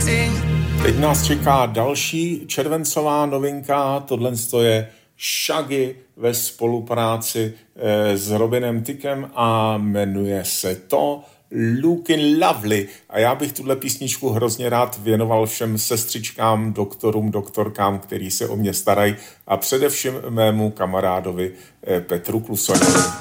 Teď nás čeká další červencová novinka, tohle je Shaggy ve spolupráci s Robinem Thickem a jmenuje se to Looking Lovely. A já bych tuhle písničku hrozně rád věnoval všem sestřičkám, doktorům, doktorkám, který se o mě starají a především mému kamarádovi Petru Klusoňovi.